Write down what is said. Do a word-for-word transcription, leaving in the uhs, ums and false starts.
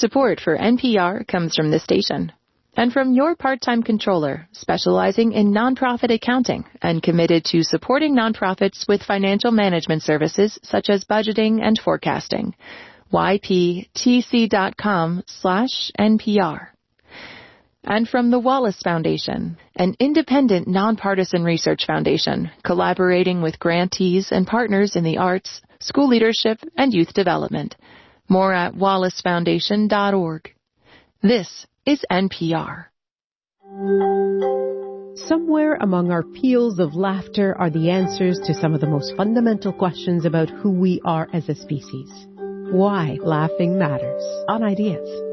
Support for N P R comes from this station and from your part-time controller specializing in nonprofit accounting and committed to supporting nonprofits with financial management services such as budgeting and forecasting. Y P T C dot com slash N P R. And from the Wallace Foundation, an independent nonpartisan research foundation collaborating with grantees and partners in the arts, school leadership, and youth development. More at wallace foundation dot org. This is N P R. Somewhere among our peals of laughter are the answers to some of the most fundamental questions about who we are as a species. Why laughing matters on Ideas.